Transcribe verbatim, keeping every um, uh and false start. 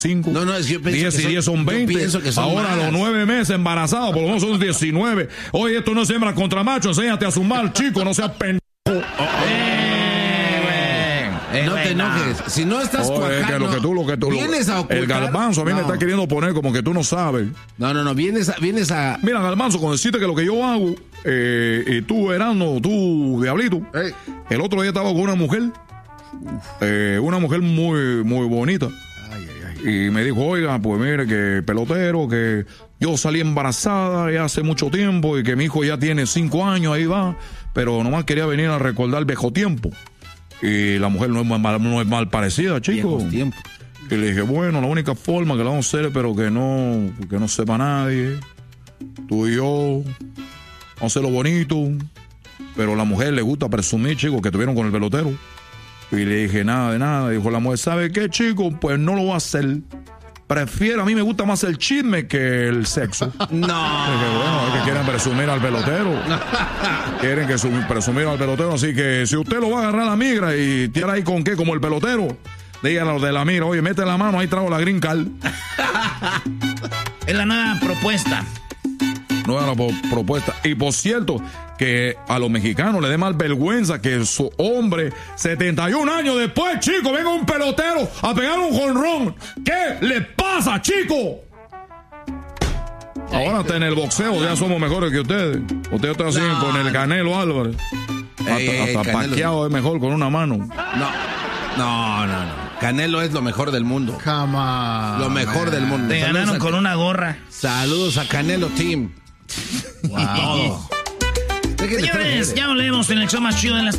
cinco, no, no, es que yo diez y diez son veinte. Ahora más. los nueve meses embarazados, por lo menos son diecinueve. Oye, esto no es hembra contra macho, enséñate a sumar, chico, no seas pendejo. Oh, oh. Eh, eh, no te enojes. No. Si no estás oh, cuajando, es que lo que tú, lo que tú, vienes a ocultar. El Garbanzo a mí no. me está queriendo poner como que tú no sabes. No, no, no, vienes a... Vienes a... Mira, Garbanzo, con decirte que lo que yo hago, eh, y tú, Erasmo, tú, Diablito, hey. El otro día estaba con una mujer, eh, una mujer muy, muy bonita. Y me dijo, oiga, pues mire que pelotero, que yo salí embarazada ya hace mucho tiempo y que mi hijo ya tiene cinco años, ahí va, pero nomás quería venir a recordar viejo tiempo. Y la mujer no es mal, no es mal parecida, chico. Y le dije, bueno, la única forma que la vamos a hacer es pero que no, que no sepa nadie, tú y yo, vamos a hacer lo bonito. Pero a la mujer le gusta presumir, chico, que tuvieron con el pelotero. Y le dije, nada de nada. Dijo la mujer, ¿sabe qué, chico? Pues no lo voy a hacer. Prefiero, a mí me gusta más el chisme que el sexo. No. Dije, bueno, es que quieren presumir al pelotero. Quieren que presumir al pelotero. Así que si usted lo va a agarrar a la migra y tiene ahí con qué, como el pelotero, díganle a los de la migra, oye, mete la mano, ahí traigo la green card. Es la nueva propuesta. Nueva propuesta. Y por cierto, que a los mexicanos les dé más vergüenza que su hombre, setenta y un años después, chico, venga un pelotero a pegar un jonrón. ¿Qué le pasa, chico? Ahora está en el boxeo, ya somos mejores que ustedes. Ustedes están así no. con el Canelo Álvarez. Ey, hasta ey, hasta Pacquiao es mejor con una mano. No, no, no, no. Canelo es lo mejor del mundo. Come on, lo mejor man. del mundo. Te Saludos ganaron a, con una gorra. Saludos a Canelo Team. Wow. Señores, ya volvemos en el show más chido en las